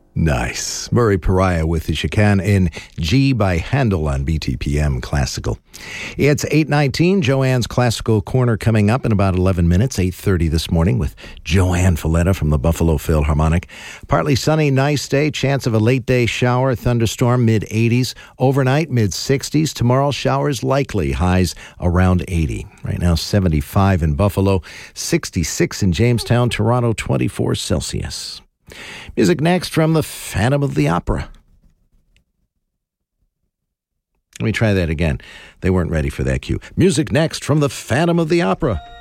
Nice. Murray Pariah with the Chicane in G by Handel on BTPM Classical. It's 8:19. Joanne's Classical Corner coming up in about 11 minutes, 8:30 this morning with Joanne Falletta from the Buffalo Philharmonic. Partly sunny, nice day. Chance of a late day shower, thunderstorm, mid-80s. Overnight, mid-60s. Tomorrow, showers likely. Highs around 80. Right now, 75 in Buffalo, 66 in Jamestown, Toronto, 24 Celsius. Music next from the Phantom of the Opera. Let me try that again. They weren't ready for that cue. Music next from the Phantom of the Opera.